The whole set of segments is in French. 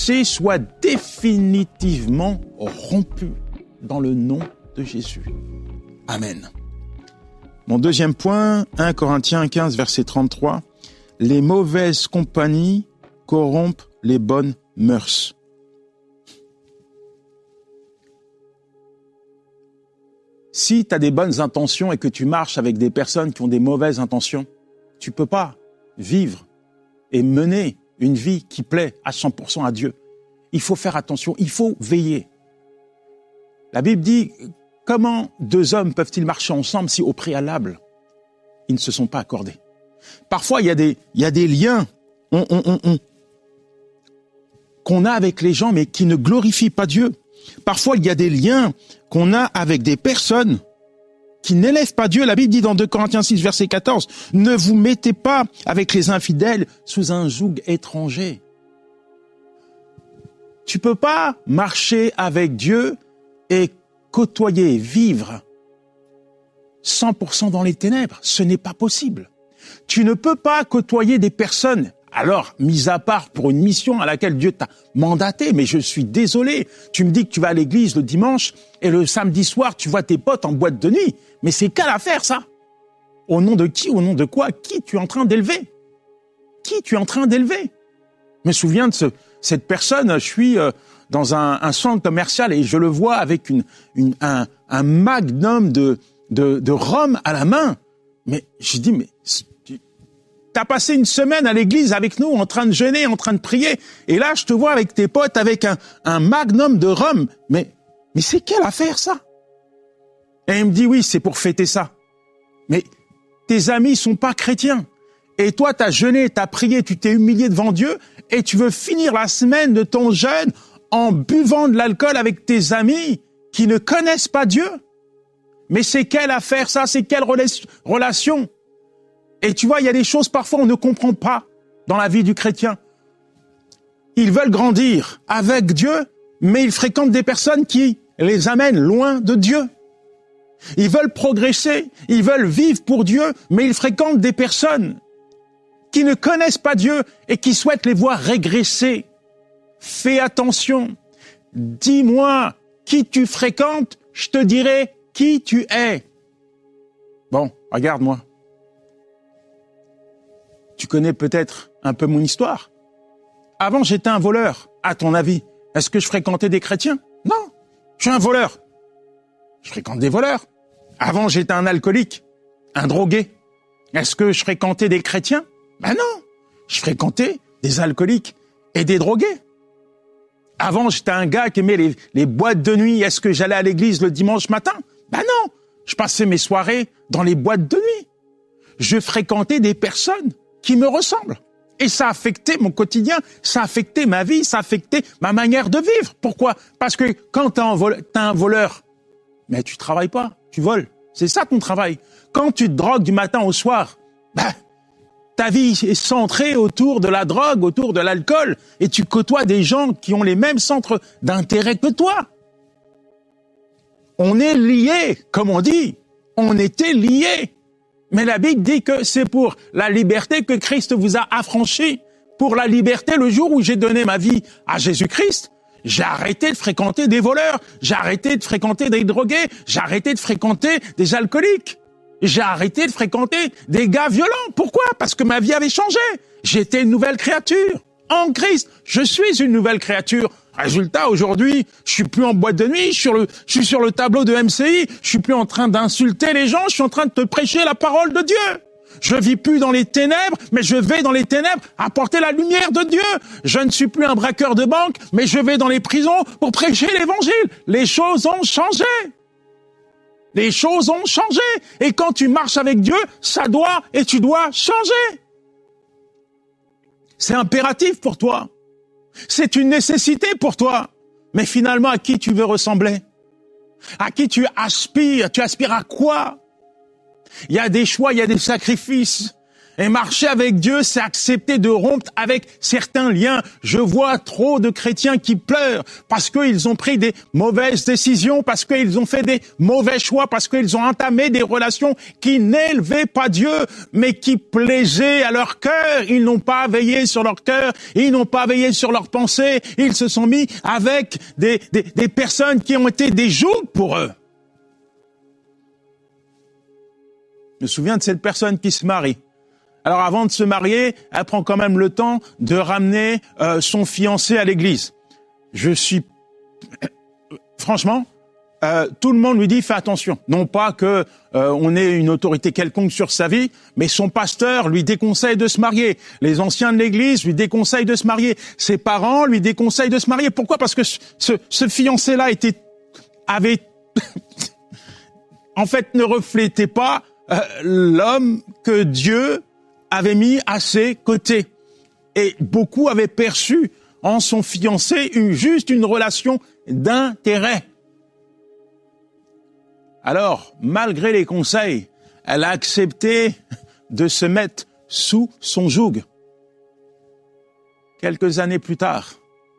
soit définitivement rompu dans le nom de Jésus. Amen. Mon deuxième point, 1 Corinthiens 15, verset 33. Les mauvaises compagnies corrompent les bonnes mœurs. Si tu as des bonnes intentions et que tu marches avec des personnes qui ont des mauvaises intentions, tu peux pas vivre et mener une vie qui plaît à 100% à Dieu. Il faut faire attention, il faut veiller. La Bible dit, comment deux hommes peuvent-ils marcher ensemble si au préalable, ils ne se sont pas accordés? Parfois, il y a des liens qu'on a avec les gens, mais qui ne glorifient pas Dieu. Parfois, il y a des liens qu'on a avec des personnes qui n'élèvent pas Dieu. La Bible dit dans 2 Corinthiens 6, verset 14, « Ne vous mettez pas avec les infidèles sous un joug étranger. » Tu peux pas marcher avec Dieu et côtoyer, vivre 100% dans les ténèbres. Ce n'est pas possible. Tu ne peux pas côtoyer des personnes, alors, mis à part pour une mission à laquelle Dieu t'a mandaté, mais je suis désolé, tu me dis que tu vas à l'église le dimanche et le samedi soir, tu vois tes potes en boîte de nuit. Mais c'est quelle affaire, ça? Au nom de qui? Au nom de quoi? Qui tu es en train d'élever? Qui tu es en train d'élever? Je me souviens de cette personne, je suis dans un centre commercial et je le vois avec un magnum de rhum à la main. Mais je dis, mais t'as passé une semaine à l'église avec nous, en train de jeûner, en train de prier, et là, je te vois avec tes potes, avec un magnum de rhum. Mais c'est quelle affaire, ça? Et il me dit, oui, c'est pour fêter ça. Mais tes amis sont pas chrétiens. Et toi, t'as jeûné, t'as prié, tu t'es humilié devant Dieu, et tu veux finir la semaine de ton jeûne en buvant de l'alcool avec tes amis qui ne connaissent pas Dieu. Mais c'est quelle affaire, ça? C'est quelle relation? Et tu vois, il y a des choses parfois on ne comprend pas dans la vie du chrétien. Ils veulent grandir avec Dieu, mais ils fréquentent des personnes qui les amènent loin de Dieu. Ils veulent progresser, ils veulent vivre pour Dieu, mais ils fréquentent des personnes qui ne connaissent pas Dieu et qui souhaitent les voir régresser. Fais attention. Dis-moi qui tu fréquentes, je te dirai qui tu es. Bon, regarde-moi. Tu connais peut-être un peu mon histoire. Avant, j'étais un voleur. À ton avis, est-ce que je fréquentais des chrétiens? Non, je suis un voleur. Je fréquente des voleurs. Avant, j'étais un alcoolique, un drogué. Est-ce que je fréquentais des chrétiens? Ben non, je fréquentais des alcooliques et des drogués. Avant, j'étais un gars qui aimait les boîtes de nuit. Est-ce que j'allais à l'église le dimanche matin? Ben non, je passais mes soirées dans les boîtes de nuit. Je fréquentais des personnes qui me ressemblent. Et ça a affecté mon quotidien, ça a affecté ma vie, ça a affecté ma manière de vivre. Pourquoi? Parce que quand t'es un voleur, mais tu travailles pas, tu voles. C'est ça ton travail. Quand tu te drogues du matin au soir, ta vie est centrée autour de la drogue, autour de l'alcool, et tu côtoies des gens qui ont les mêmes centres d'intérêt que toi. On est liés, comme on dit. On était liés. Mais la Bible dit que c'est pour la liberté que Christ vous a affranchis. Pour la liberté, le jour où j'ai donné ma vie à Jésus-Christ, j'ai arrêté de fréquenter des voleurs, j'ai arrêté de fréquenter des drogués, j'ai arrêté de fréquenter des alcooliques. J'ai arrêté de fréquenter des gars violents. Pourquoi? Parce que ma vie avait changé. J'étais une nouvelle créature. En Christ, je suis une nouvelle créature. Résultat, aujourd'hui, je suis plus en boîte de nuit, je suis sur le tableau de MCI, je suis plus en train d'insulter les gens, je suis en train de te prêcher la parole de Dieu. Je vis plus dans les ténèbres, mais je vais dans les ténèbres apporter la lumière de Dieu. Je ne suis plus un braqueur de banque, mais je vais dans les prisons pour prêcher l'évangile. Les choses ont changé. Les choses ont changé. Et quand tu marches avec Dieu, ça doit et tu dois changer. C'est impératif pour toi. C'est une nécessité pour toi. Mais finalement, à qui tu veux ressembler? À qui tu aspires? Tu aspires à quoi? Il y a des choix, il y a des sacrifices. Et marcher avec Dieu, c'est accepter de rompre avec certains liens. Je vois trop de chrétiens qui pleurent parce qu'ils ont pris des mauvaises décisions, parce qu'ils ont fait des mauvais choix, parce qu'ils ont entamé des relations qui n'élevaient pas Dieu, mais qui plaisaient à leur cœur. Ils n'ont pas veillé sur leur cœur, ils n'ont pas veillé sur leurs pensées. Ils se sont mis avec des personnes qui ont été des jougs pour eux. Je me souviens de cette personne qui se marie. Alors avant de se marier, elle prend quand même le temps de ramener son fiancé à l'église. Franchement, tout le monde lui dit fais attention. Non pas que on ait une autorité quelconque sur sa vie, mais son pasteur lui déconseille de se marier. Les anciens de l'église lui déconseillent de se marier. Ses parents lui déconseillent de se marier. Pourquoi ? Parce que ce fiancé-là avait en fait ne reflétait pas l'homme que Dieu avait mis à ses côtés. Et beaucoup avaient perçu en son fiancé juste une relation d'intérêt. Alors, malgré les conseils, elle a accepté de se mettre sous son joug. Quelques années plus tard,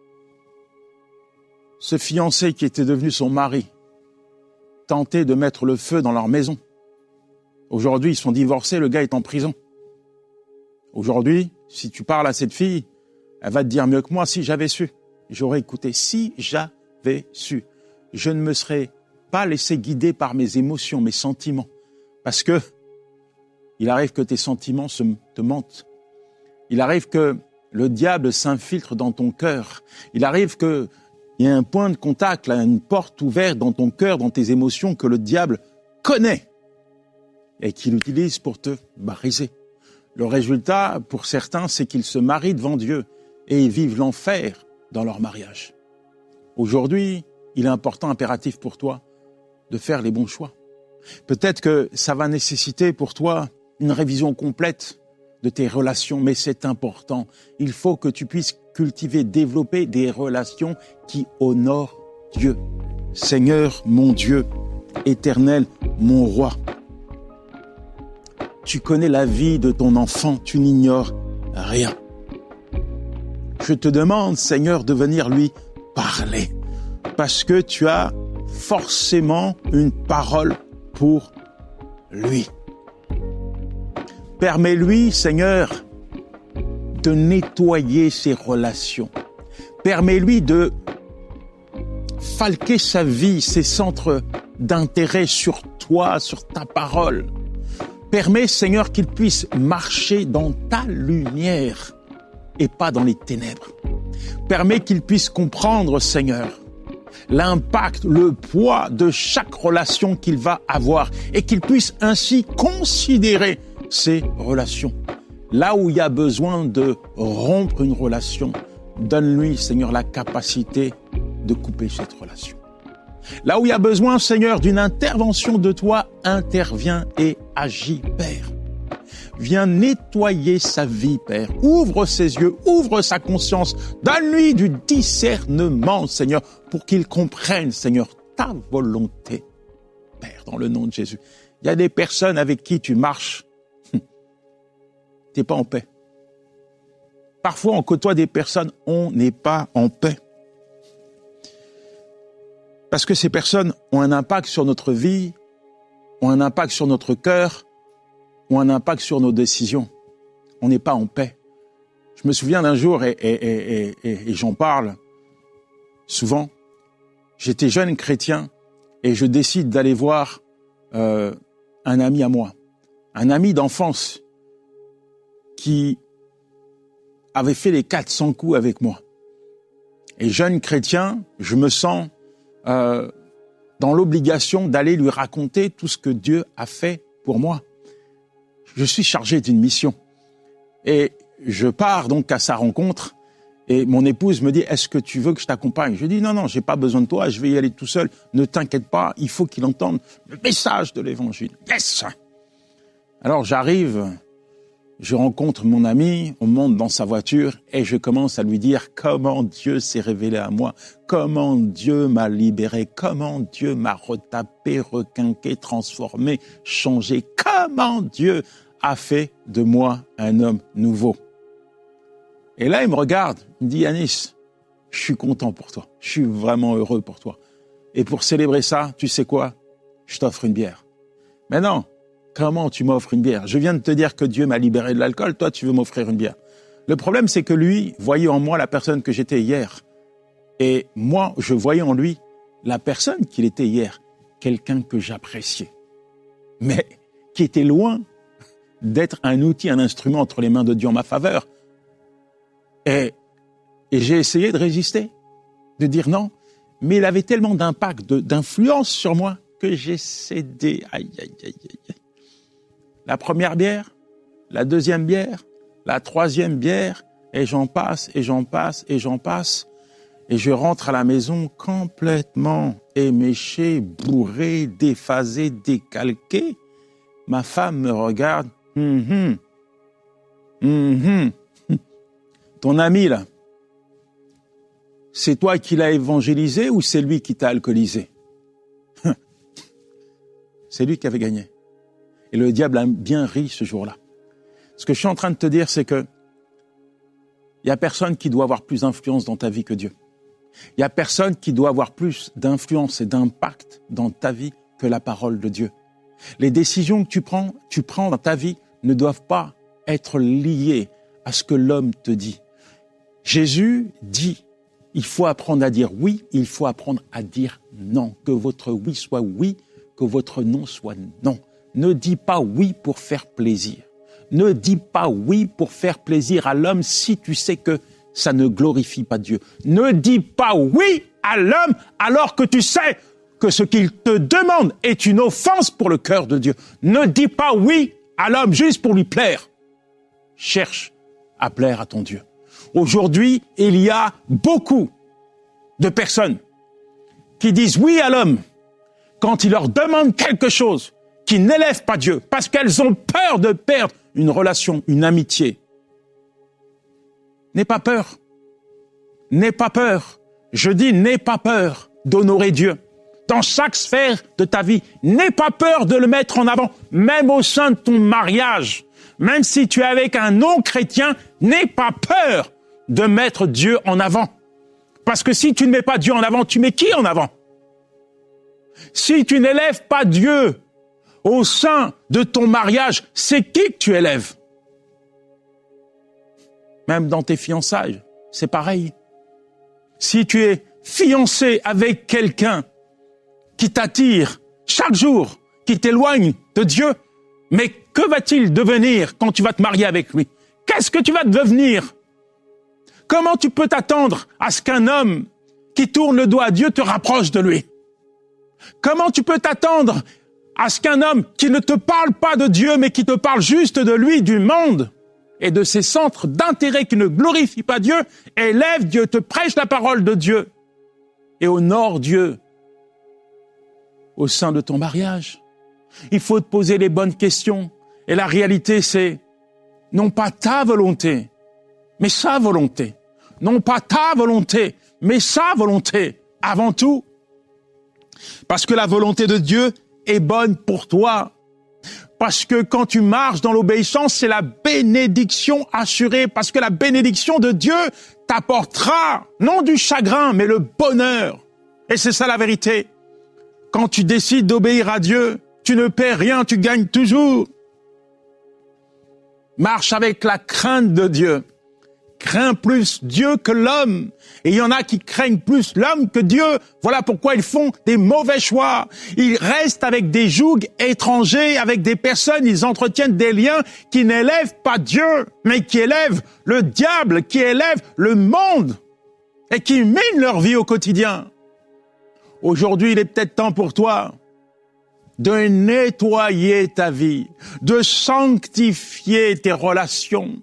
ce fiancé qui était devenu son mari tentait de mettre le feu dans leur maison. Aujourd'hui, ils sont divorcés, le gars est en prison. Aujourd'hui, si tu parles à cette fille, elle va te dire mieux que moi, si j'avais su. J'aurais écouté, si j'avais su. Je ne me serais pas laissé guider par mes émotions, mes sentiments. Parce que il arrive que tes sentiments te mentent. Il arrive que le diable s'infiltre dans ton cœur. Il arrive qu'il y a un point de contact, là, une porte ouverte dans ton cœur, dans tes émotions, que le diable connaît et qu'il utilise pour te briser. Le résultat, pour certains, c'est qu'ils se marient devant Dieu et ils vivent l'enfer dans leur mariage. Aujourd'hui, il est important, impératif pour toi, de faire les bons choix. Peut-être que ça va nécessiter pour toi une révision complète de tes relations, mais c'est important. Il faut que tu puisses cultiver, développer des relations qui honorent Dieu. Seigneur, mon Dieu, éternel, mon roi. Tu connais la vie de ton enfant, tu n'ignores rien. Je te demande, Seigneur, de venir lui parler, parce que tu as forcément une parole pour lui. Permets-lui, Seigneur, de nettoyer ses relations. Permets-lui de falquer sa vie, ses centres d'intérêt sur toi, sur ta parole. Permets, Seigneur, qu'il puisse marcher dans ta lumière et pas dans les ténèbres. Permets qu'il puisse comprendre, Seigneur, l'impact, le poids de chaque relation qu'il va avoir et qu'il puisse ainsi considérer ces relations. Là où il y a besoin de rompre une relation, donne-lui, Seigneur, la capacité de couper cette relation. Là où il y a besoin, Seigneur, d'une intervention de toi, interviens et agis, Père. Viens nettoyer sa vie, Père. Ouvre ses yeux, ouvre sa conscience. Donne-lui du discernement, Seigneur, pour qu'il comprenne, Seigneur, ta volonté, Père, dans le nom de Jésus. Il y a des personnes avec qui tu marches, t'es pas en paix. Parfois, on côtoie des personnes, on n'est pas en paix. Parce que ces personnes ont un impact sur notre vie, ont un impact sur notre cœur, ont un impact sur nos décisions. On n'est pas en paix. Je me souviens d'un jour, et j'en parle souvent, j'étais jeune chrétien et je décide d'aller voir un ami à moi, un ami d'enfance qui avait fait les 400 coups avec moi. Et jeune chrétien, je me sens dans l'obligation d'aller lui raconter tout ce que Dieu a fait pour moi. Je suis chargé d'une mission. Et je pars donc à sa rencontre et mon épouse me dit « Est-ce que tu veux que je t'accompagne ?» Je dis « Non, j'ai pas besoin de toi, je vais y aller tout seul. Ne t'inquiète pas, il faut qu'il entende le message de l'Évangile. » Yes ! Alors j'arrive, je rencontre mon ami, on monte dans sa voiture et je commence à lui dire comment Dieu s'est révélé à moi, comment Dieu m'a libéré, comment Dieu m'a retapé, requinqué, transformé, changé, comment Dieu a fait de moi un homme nouveau. Et là, il me regarde, il me dit, Yanis, je suis content pour toi, je suis vraiment heureux pour toi. Et pour célébrer ça, tu sais quoi? Je t'offre une bière. Mais non, comment tu m'offres une bière? Je viens de te dire que Dieu m'a libéré de l'alcool, toi tu veux m'offrir une bière. Le problème, c'est que lui voyait en moi la personne que j'étais hier. Et moi, je voyais en lui la personne qu'il était hier, quelqu'un que j'appréciais, mais qui était loin d'être un outil, un instrument entre les mains de Dieu en ma faveur. Et j'ai essayé de résister, de dire non, mais il avait tellement d'impact, d'influence sur moi que j'ai cédé. Aïe, aïe, aïe, aïe. La première bière, la deuxième bière, la troisième bière, et j'en passe, et j'en passe, et j'en passe. Et je rentre à la maison complètement éméché, bourré, déphasé, décalqué. Ma femme me regarde. Ton ami, là, c'est toi qui l'as évangélisé ou c'est lui qui t'a alcoolisé? C'est lui qui avait gagné. Et le diable a bien ri ce jour-là. Ce que je suis en train de te dire, c'est que il n'y a personne qui doit avoir plus d'influence dans ta vie que Dieu. Il n'y a personne qui doit avoir plus d'influence et d'impact dans ta vie que la parole de Dieu. Les décisions que tu prends dans ta vie ne doivent pas être liées à ce que l'homme te dit. Jésus dit, il faut apprendre à dire oui, il faut apprendre à dire non. Que votre oui soit oui, que votre non soit non. Ne dis pas oui pour faire plaisir. Ne dis pas oui pour faire plaisir à l'homme si tu sais que ça ne glorifie pas Dieu. Ne dis pas oui à l'homme alors que tu sais que ce qu'il te demande est une offense pour le cœur de Dieu. Ne dis pas oui à l'homme juste pour lui plaire. Cherche à plaire à ton Dieu. Aujourd'hui, il y a beaucoup de personnes qui disent oui à l'homme quand il leur demande quelque chose qui n'élève pas Dieu parce qu'elles ont peur de perdre une relation, une amitié. N'aie pas peur. N'aie pas peur. Je dis n'aie pas peur d'honorer Dieu. Dans chaque sphère de ta vie, n'aie pas peur de le mettre en avant, même au sein de ton mariage. Même si tu es avec un non-chrétien, n'aie pas peur de mettre Dieu en avant. Parce que si tu ne mets pas Dieu en avant, tu mets qui en avant? Si tu n'élèves pas Dieu au sein de ton mariage, c'est qui que tu élèves? Même dans tes fiançailles, c'est pareil. Si tu es fiancé avec quelqu'un qui t'attire chaque jour, qui t'éloigne de Dieu, mais que va-t-il devenir quand tu vas te marier avec lui? Qu'est-ce que tu vas devenir? Comment tu peux t'attendre à ce qu'un homme qui tourne le dos à Dieu te rapproche de lui? Comment tu peux t'attendre à ce qu'un homme qui ne te parle pas de Dieu, mais qui te parle juste de lui, du monde, et de ses centres d'intérêt qui ne glorifient pas Dieu, élève Dieu, te prêche la parole de Dieu et honore Dieu au sein de ton mariage? Il faut te poser les bonnes questions. Et la réalité, c'est non pas ta volonté, mais sa volonté. Non pas ta volonté, mais sa volonté avant tout. Parce que la volonté de Dieu est bonne pour toi. Parce que quand tu marches dans l'obéissance, c'est la bénédiction assurée. Parce que la bénédiction de Dieu t'apportera, non du chagrin, mais le bonheur. Et c'est ça la vérité. Quand tu décides d'obéir à Dieu, tu ne perds rien, tu gagnes toujours. Marche avec la crainte de Dieu. Crains plus Dieu que l'homme. Et il y en a qui craignent plus l'homme que Dieu. Voilà pourquoi ils font des mauvais choix. Ils restent avec des jougs étrangers, avec des personnes, ils entretiennent des liens qui n'élèvent pas Dieu, mais qui élèvent le diable, qui élèvent le monde et qui minent leur vie au quotidien. Aujourd'hui, il est peut-être temps pour toi de nettoyer ta vie, de sanctifier tes relations,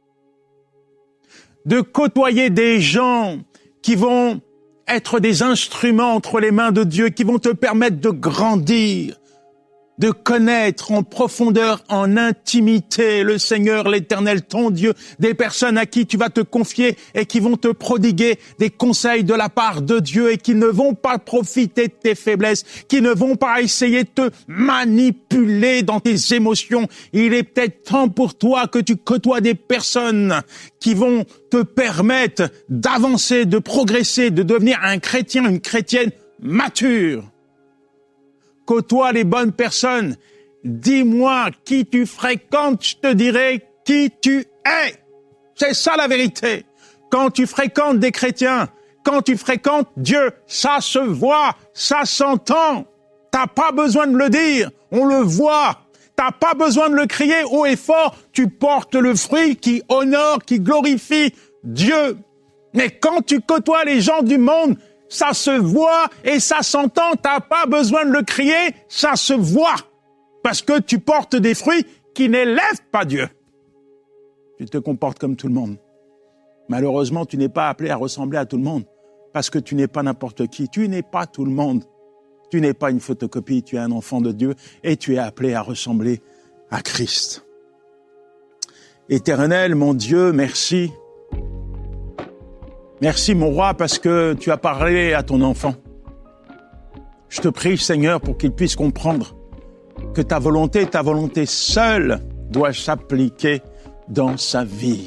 de côtoyer des gens qui vont être des instruments entre les mains de Dieu, qui vont te permettre de grandir, de connaître en profondeur, en intimité le Seigneur, l'Éternel, ton Dieu, des personnes à qui tu vas te confier et qui vont te prodiguer des conseils de la part de Dieu et qui ne vont pas profiter de tes faiblesses, qui ne vont pas essayer de te manipuler dans tes émotions. Il est peut-être temps pour toi que tu côtoies des personnes qui vont te permettre d'avancer, de progresser, de devenir un chrétien, une chrétienne mature. Côtoie les bonnes personnes. Dis-moi qui tu fréquentes, je te dirai qui tu es. C'est ça la vérité. Quand tu fréquentes des chrétiens, quand tu fréquentes Dieu, ça se voit, ça s'entend. T'as pas besoin de le dire, on le voit. T'as pas besoin de le crier haut et fort, tu portes le fruit qui honore, qui glorifie Dieu. Mais quand tu côtoies les gens du monde, ça se voit et ça s'entend, t'as pas besoin de le crier, ça se voit. Parce que tu portes des fruits qui n'élèvent pas Dieu. Tu te comportes comme tout le monde. Malheureusement, tu n'es pas appelé à ressembler à tout le monde. Parce que tu n'es pas n'importe qui. Tu n'es pas tout le monde. Tu n'es pas une photocopie, tu es un enfant de Dieu et tu es appelé à ressembler à Christ. Éternel, mon Dieu, merci. Merci, mon roi, parce que tu as parlé à ton enfant. Je te prie, Seigneur, pour qu'il puisse comprendre que ta volonté seule, doit s'appliquer dans sa vie.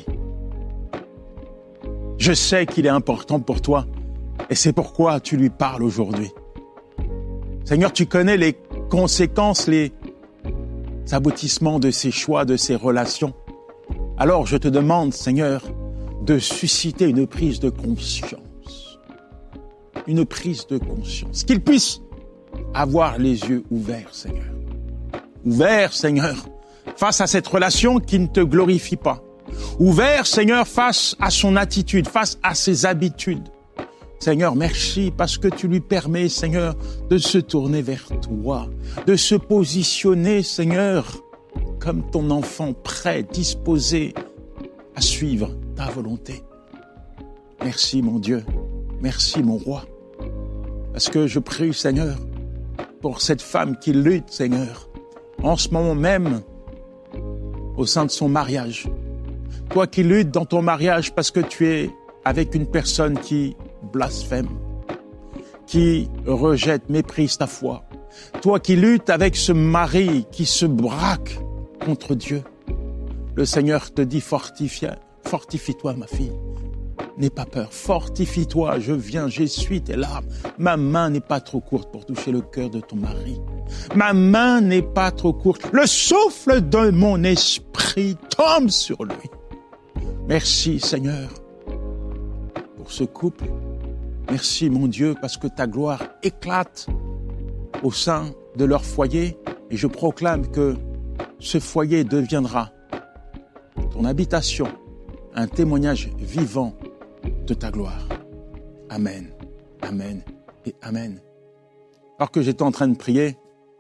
Je sais qu'il est important pour toi et c'est pourquoi tu lui parles aujourd'hui. Seigneur, tu connais les conséquences, les aboutissements de ses choix, de ses relations. Alors je te demande, Seigneur, de susciter une prise de conscience. Une prise de conscience. Qu'il puisse avoir les yeux ouverts, Seigneur. Ouverts, Seigneur, face à cette relation qui ne te glorifie pas. Ouverts, Seigneur, face à son attitude, face à ses habitudes. Seigneur, merci parce que tu lui permets, Seigneur, de se tourner vers toi, de se positionner, Seigneur, comme ton enfant prêt, disposé à suivre ta volonté. Merci, mon Dieu. Merci, mon roi. Parce que je prie, Seigneur, pour cette femme qui lutte, Seigneur, en ce moment même, au sein de son mariage. Toi qui luttes dans ton mariage parce que tu es avec une personne qui blasphème, qui rejette, méprise ta foi. Toi qui luttes avec ce mari qui se braque contre Dieu. Le Seigneur te dit, fortifie-toi, ma fille. N'aie pas peur, fortifie-toi, je viens, j'essuie tes larmes. Ma main n'est pas trop courte pour toucher le cœur de ton mari. Ma main n'est pas trop courte. Le souffle de mon esprit tombe sur lui. Merci, Seigneur, pour ce couple. Merci, mon Dieu, parce que ta gloire éclate au sein de leur foyer. Et je proclame que ce foyer deviendra ton habitation, un témoignage vivant de ta gloire. Amen, amen et amen. Alors que j'étais en train de prier,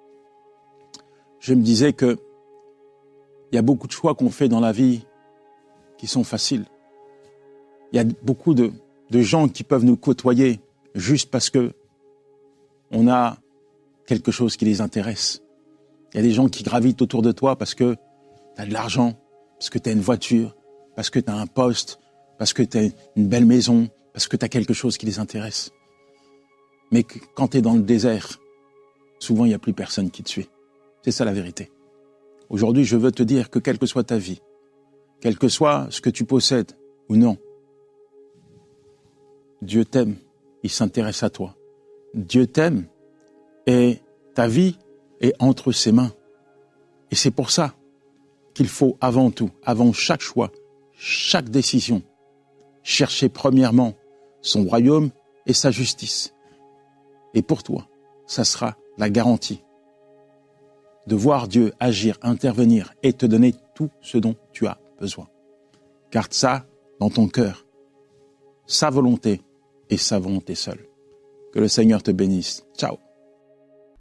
je me disais que il y a beaucoup de choix qu'on fait dans la vie qui sont faciles. Il y a beaucoup de gens qui peuvent nous côtoyer juste parce que on a quelque chose qui les intéresse. Il y a des gens qui gravitent autour de toi parce que tu as de l'argent, parce que tu as une voiture, parce que tu as un poste, parce que tu as une belle maison, parce que tu as quelque chose qui les intéresse. Mais quand tu es dans le désert, souvent il n'y a plus personne qui te suit. C'est ça la vérité. Aujourd'hui, je veux te dire que quelle que soit ta vie, quel que soit ce que tu possèdes ou non, Dieu t'aime, il s'intéresse à toi. Dieu t'aime et ta vie est entre ses mains. Et c'est pour ça qu'il faut avant tout, avant chaque choix, chaque décision, chercher premièrement son royaume et sa justice. Et pour toi, ça sera la garantie de voir Dieu agir, intervenir et te donner tout ce dont tu as besoin. Garde ça dans ton cœur, sa volonté et sa volonté seule. Que le Seigneur te bénisse. Ciao.